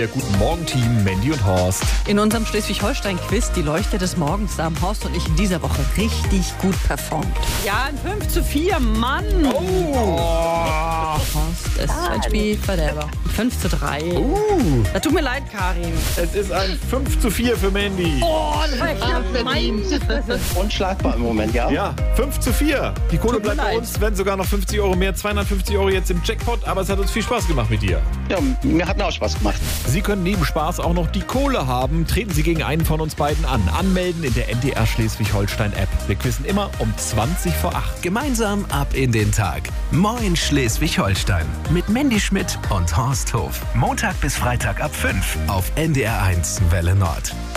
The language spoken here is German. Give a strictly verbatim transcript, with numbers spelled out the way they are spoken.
Ja, guten Morgen, Team Mandy und Horst. In unserem Schleswig-Holstein-Quiz, die Leuchte des Morgens, da haben Horst und ich in dieser Woche richtig gut performt. Ja, ein fünf zu vier, Mann! Oh! Horst ist ein Spielverderber. fünf zu drei. Uh. Da tut mir leid, Karin. Es ist ein fünf zu vier für Mandy. Oh, das war echt mein. Unschlagbar im Moment, ja? Ja, fünf zu vier. Die Kohle Tut mir bleibt bei leid. uns, werden sogar noch fünfzig Euro mehr, zweihundertfünfzig Euro jetzt im Jackpot, aber es hat uns viel Spaß gemacht mit dir. Ja, mir hat mir auch Spaß gemacht. Sie können neben Spaß auch noch die Kohle haben. Treten Sie gegen einen von uns beiden an. Anmelden in der N D R Schleswig-Holstein-App. Wir quizzen immer um zwanzig vor acht. Gemeinsam ab in den Tag. Moin Schleswig-Holstein. Mit Mandy Schmidt und Horst Hof. Montag bis Freitag ab fünf auf N D R eins Welle Nord.